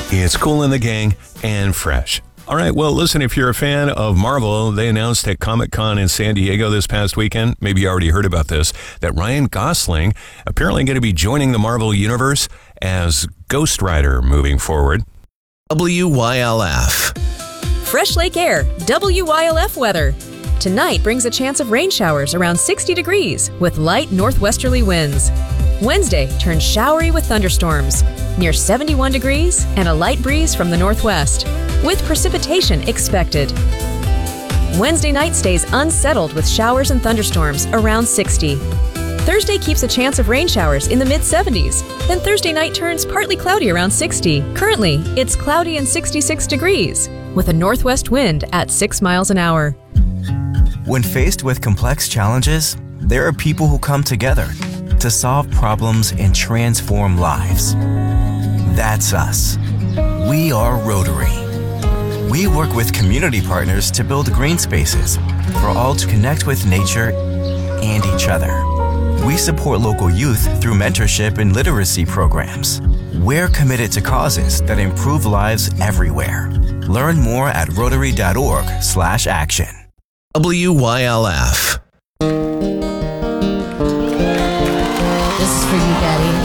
It's Kool and the Gang and fresh. All right, well, listen, if you're a fan of Marvel, they announced at Comic-Con in San Diego this past weekend, maybe you already heard about this, that Ryan Gosling apparently going to be joining the Marvel Universe as Ghost Rider moving forward. WYLF. Fresh Lake Air, WYLF weather. Tonight brings a chance of rain showers around 60 degrees with light northwesterly winds. Wednesday turns showery with thunderstorms near 71 degrees and a light breeze from the northwest with precipitation expected. Wednesday night stays unsettled with showers and thunderstorms around 60. Thursday keeps a chance of rain showers in the mid-70s. Then Thursday night turns partly cloudy around 60. Currently, it's cloudy and 66 degrees with a northwest wind at 6 miles an hour. When faced with complex challenges, there are people who come together to solve problems and transform lives. That's us. We are Rotary. We work with community partners to build green spaces for all to connect with nature and each other. We support local youth through mentorship and literacy programs. We're committed to causes that improve lives everywhere. Learn more at rotary.org/action. WYLF. This is for you, Daddy.